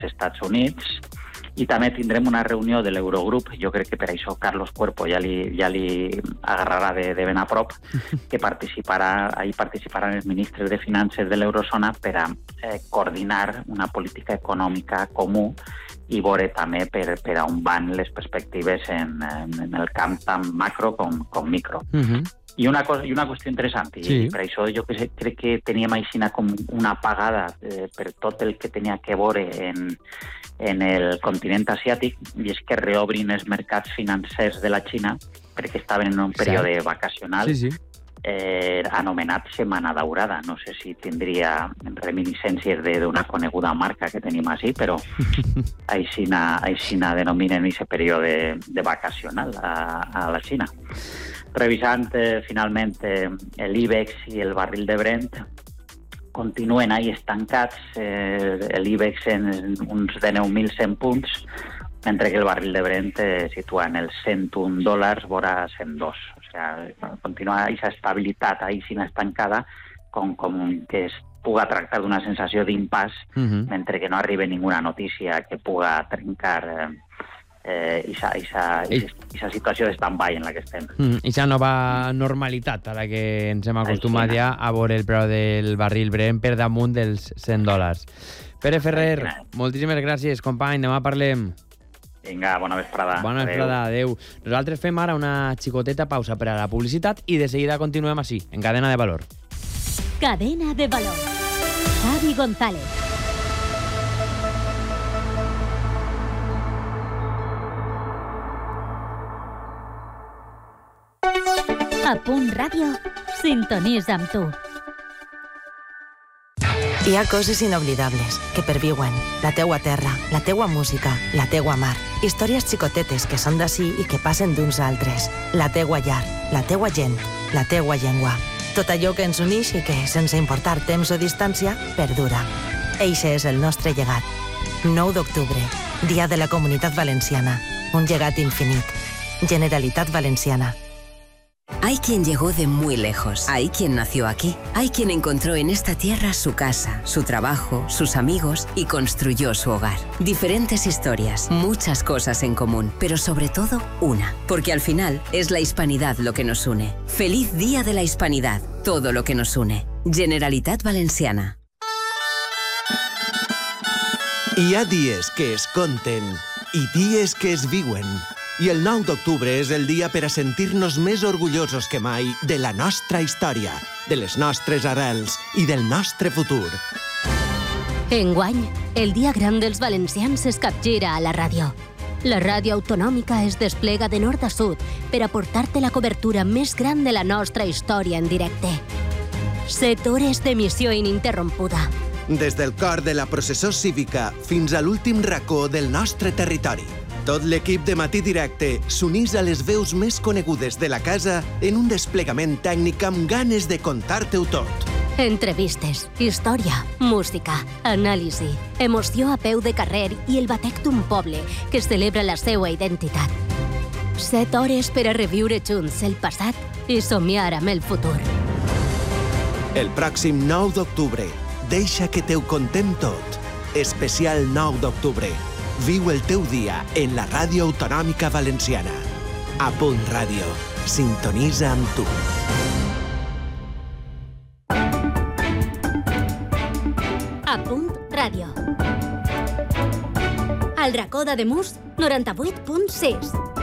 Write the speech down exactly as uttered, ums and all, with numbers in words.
Estats Units, i també tindrem una reunió de l'Eurogrup, jo crec que per això Carlos Cuerpo ja li, ja li agarrarà de, de ben a prop, que participarà, ahí participaran els ministres de Finances de l'Eurozona per a eh, coordinar una política econòmica comú i veure també per, per a on van les perspectives en, en, en el camp tant macro com, com micro. Uh-huh. I una, cosa, I una qüestió interessant, i sí. per això jo que sé, crec que teníem aixina com una apagada eh, per tot el que tenia que veure en, en el continent asiàtic, i és que reobrin els mercats financers de la Xina perquè estaven en un període sí. vacacional sí, sí. Eh, anomenat Setmana Daurada. No sé si tindria reminiscències d'una coneguda marca que tenim així, però aixina, aixina denominen aquest període de vacacional a, a la Xina. Revisant eh, finalment eh, l'IBEX i el barril de Brent, continuen ahí estancats, eh, l'IBEX en uns dinou mil cent punts, mentre que el barril de Brent eh, situa en els cent un dòlars vora cent dos. O sigui, continua aquesta estabilitat ahí sin estancada, com, com que es puga tractar d'una sensació d'impàs, uh-huh. mentre que no arribi ninguna notícia que puga trencar eh, eh, isa, isa, isa, isa situació de stand-by en la que estem. Mm, isa nova normalitat a la que ens hem acostumat ja a veure el preu del barril Brent per damunt dels cent dòlars. Pere Ferrer, moltíssimes gràcies, company, demà parlem. Vinga, bona vesprada. Bona vesprada, adeu. Nosaltres fem ara una xicoteta pausa per a la publicitat i de seguida continuem així, en Cadena de Valor. Cadena de Valor. Xavi González. A Punt Ràdio, sintonitza amb tu. Hi ha coses inoblidables que perviuen. La teua terra, la teua música, la teua mar. Històries xicotetes que són d'ací i que passen d'uns a altres. La teua llar, la teua gent, la teua llengua. Tot allò que ens uneix i que, sense importar temps o distància, perdura. Eixe és el nostre llegat. nou d'octubre, Dia de la Comunitat Valenciana. Un llegat infinit. Generalitat Valenciana. Hay quien llegó de muy lejos, hay quien nació aquí, hay quien encontró en esta tierra su casa, su trabajo, sus amigos y construyó su hogar. Diferentes historias, muchas cosas en común, pero sobre todo una, porque al final es la hispanidad lo que nos une. Feliz Día de la Hispanidad, todo lo que nos une. Generalitat Valenciana. Hi ha dies que es conten i dies que es viuen. I el nou d'octubre és el dia per a sentir-nos més orgullosos que mai de la nostra història, de les nostres arrels i del nostre futur. Enguany, el dia gran dels valencians es capgira a la ràdio. La ràdio autonòmica es desplega de nord a sud per aportar-te la cobertura més gran de la nostra història en directe. Set hores d'emissió ininterrompuda. Des del cor de la processó cívica fins a l'últim racó del nostre territori. Tot l'equip de Matí Directe s'unís a les veus més conegudes de la casa en un desplegament tècnic amb ganes de contar-te-ho tot. Entrevistes, història, música, anàlisi, emoció a peu de carrer i el batec d'un poble que celebra la seva identitat. Set hores per a reviure junts el passat i somiar amb el futur. El pròxim nou d'octubre, deixa que te ho contem tot. Especial nou d'octubre. Viu el teu dia en la ràdio autonòmica valenciana. A Punt Ràdio. Sintonitza amb tu. A Punt Ràdio. Al racó d'Ademús, noranta-vuit punt sis.